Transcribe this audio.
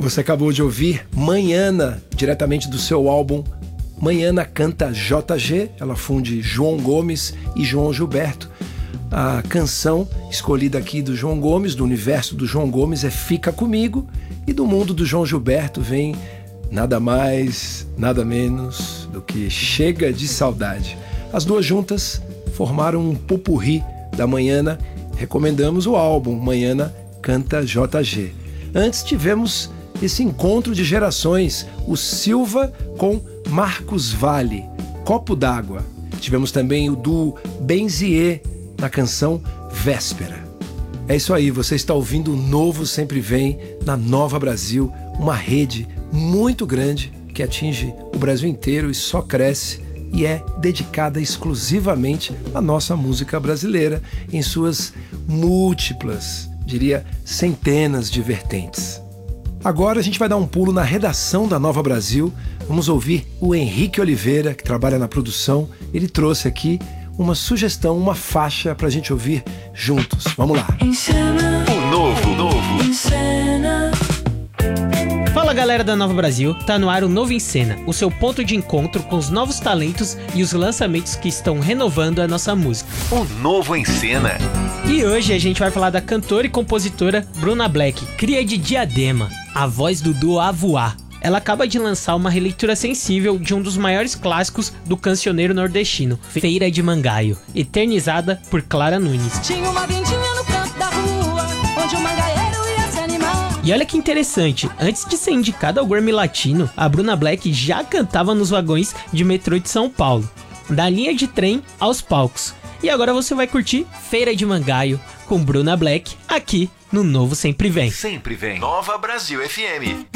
Você acabou de ouvir Manhana, diretamente do seu álbum Manhana Canta JG. Ela funde João Gomes e João Gilberto. A canção escolhida aqui do João Gomes, do universo do João Gomes, é Fica Comigo, e do mundo do João Gilberto vem nada mais, nada menos do que Chega de Saudade. As duas juntas formaram um popurrí da Manhana. Recomendamos o álbum Manhana Canta JG. Antes tivemos esse encontro de gerações, o Silva com Marcos Valle, Copo d'Água. Tivemos também o duo Benzier na canção Véspera. É isso aí, você está ouvindo o Novo Sempre Vem na Nova Brasil, uma rede muito grande que atinge o Brasil inteiro e só cresce, e é dedicada exclusivamente à nossa música brasileira em suas múltiplas, diria, centenas de vertentes. Agora a gente vai dar um pulo na redação da Nova Brasil. Vamos ouvir o Henrique Oliveira, que trabalha na produção. Ele trouxe aqui uma sugestão, uma faixa pra gente ouvir juntos. Vamos lá. O novo. Fala galera da Nova Brasil, tá no ar o Novo em Cena, o seu ponto de encontro com os novos talentos e os lançamentos que estão renovando a nossa música. O Novo em Cena. E hoje a gente vai falar da cantora e compositora Bruna Black, cria de Diadema, a voz do duo A Voar. Ela acaba de lançar uma releitura sensível de um dos maiores clássicos do cancioneiro nordestino, Feira de Mangaio, eternizada por Clara Nunes. Tinha uma vendinha no canto da rua, onde o mangaeiro ia se animar. E olha que interessante, antes de ser indicada ao Grammy Latino, a Bruna Black já cantava nos vagões de metrô de São Paulo, da linha de trem aos palcos. E agora você vai curtir Feira de Mangaio com Bruna Black aqui no Novo Sempre Vem. Sempre Vem. Nova Brasil FM.